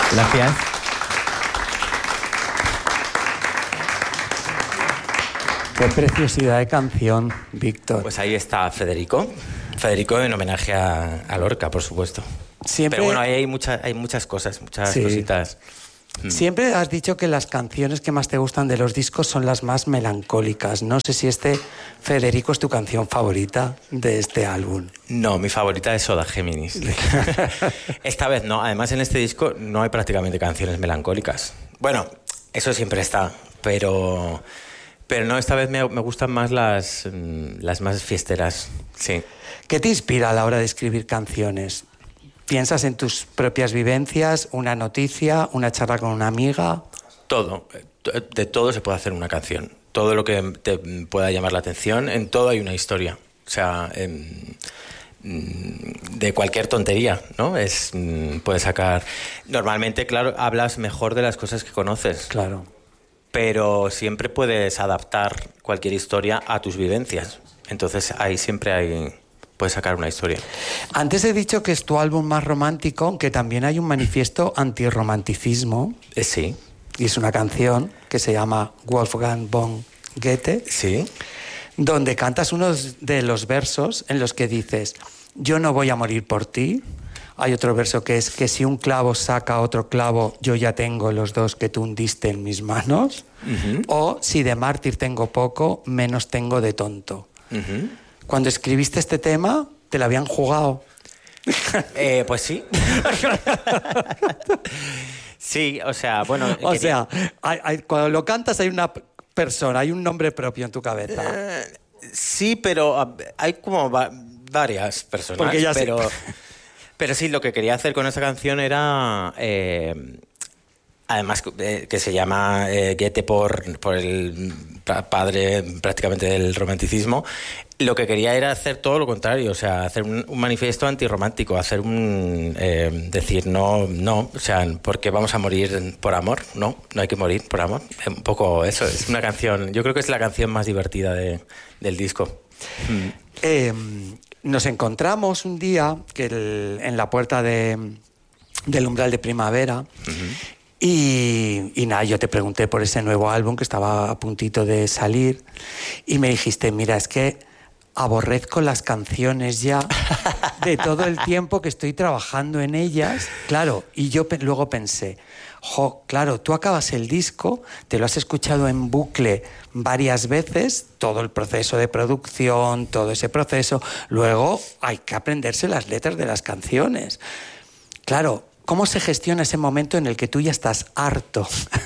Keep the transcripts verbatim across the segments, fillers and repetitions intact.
Gracias. Qué preciosidad de canción, Víctor. Pues ahí está Federico. Federico en homenaje a, a Lorca, por supuesto. Siempre... Pero bueno, ahí hay, mucha, hay muchas cosas, muchas sí. cositas. Siempre has dicho que las canciones que más te gustan de los discos son las más melancólicas. No sé si este Federico es tu canción favorita de este álbum. No, mi favorita es Soda Géminis. Esta vez no. Además, en este disco no hay prácticamente canciones melancólicas. Bueno, eso siempre está, pero... Pero no, esta vez me, me gustan más las, las más fiesteras, sí. ¿Qué te inspira a la hora de escribir canciones? ¿Piensas en tus propias vivencias, una noticia, una charla con una amiga? Todo. De todo se puede hacer una canción. Todo lo que te pueda llamar la atención, en todo hay una historia. O sea, en, de cualquier tontería, ¿no? Es, puedes sacar... Normalmente, claro, hablas mejor de las cosas que conoces. Claro. Pero siempre puedes adaptar cualquier historia a tus vivencias. Entonces ahí siempre hay... puedes sacar una historia. Antes he dicho que es tu álbum más romántico, aunque también hay un manifiesto antirromanticismo. Eh, sí. Y es una canción que se llama Wolfgang von Goethe. Sí. Donde cantas uno de los versos en los que dices: yo no voy a morir por ti. Hay otro verso que es que si un clavo saca otro clavo, yo ya tengo los dos que tú hundiste en mis manos. Uh-huh. O si de mártir tengo poco, menos tengo de tonto. Uh-huh. Cuando escribiste este tema, ¿te lo habían jugado? Eh, pues sí. Sí, o sea, bueno... O quería... sea, hay, hay, cuando lo cantas hay una persona, hay un nombre propio en tu cabeza. Eh, sí, pero hay como va- varias personas. Porque ya pero... sé. Pero sí, lo que quería hacer con esa canción era... Eh, además, eh, que se llama eh, Goethe por, por el padre prácticamente del romanticismo. Lo que quería era hacer todo lo contrario, o sea, hacer un, un manifiesto antirromántico, hacer un... Eh, decir, no, no, o sea, porque vamos a morir por amor, no, no hay que morir por amor. Un poco eso, es una canción, yo creo que es la canción más divertida de, del disco. Mm. Eh, nos encontramos un día que el, en la puerta de, del umbral de primavera. Uh-huh. Y, y nada, yo te pregunté por ese nuevo álbum que estaba a puntito de salir y me dijiste, mira, es que aborrezco las canciones ya de todo el tiempo que estoy trabajando en ellas. Claro, y yo pe- luego pensé, jo, claro, tú acabas el disco, te lo has escuchado en bucle varias veces, todo el proceso de producción, todo ese proceso, luego hay que aprenderse las letras de las canciones. Claro, ¿cómo se gestiona ese momento en el que tú ya estás harto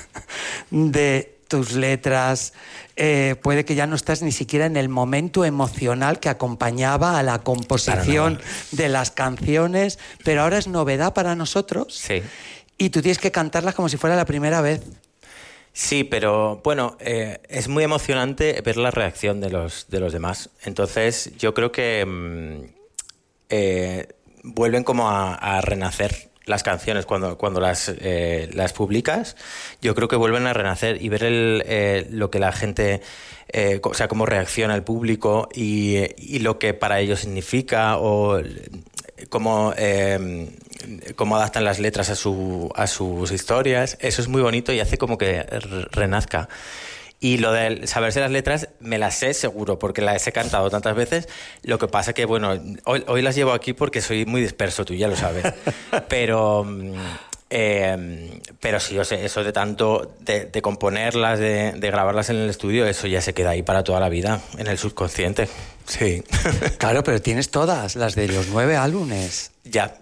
de tus letras? Eh, puede que ya no estás ni siquiera en el momento emocional que acompañaba a la composición de las canciones, pero ahora es novedad para nosotros. Sí. Y tú tienes que cantarlas como si fuera la primera vez. Sí, pero bueno, eh, es muy emocionante ver la reacción de los, de los demás. Entonces yo creo que mmm, eh, vuelven como a, a renacer las canciones cuando, cuando las, eh, las publicas. Yo creo que vuelven a renacer y ver el, eh, lo que la gente, eh, o sea, cómo reacciona el público y, y lo que para ellos significa o cómo, eh, cómo adaptan las letras a, su, a sus historias. Eso es muy bonito y hace como que renazca. Y lo de saberse las letras, me las sé seguro, porque las he cantado tantas veces. Lo que pasa que, bueno, hoy, hoy las llevo aquí porque soy muy disperso, tú ya lo sabes. Pero, eh, pero sí, o sea, eso de tanto, de, de componerlas, de, de grabarlas en el estudio, eso ya se queda ahí para toda la vida, en el subconsciente. Sí. Claro, pero tienes todas, las de los nueve álbumes. Ya.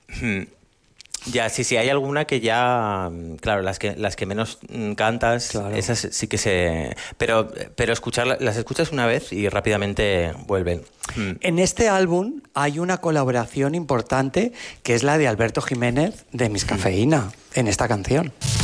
Ya, sí, sí, hay alguna que ya, claro, las que las que menos cantas, claro. Esas sí que se... Pero, pero escuchar, las escuchas una vez y rápidamente vuelven. En este álbum hay una colaboración importante que es la de Alberto Jiménez de Miss Cafeína, en esta canción.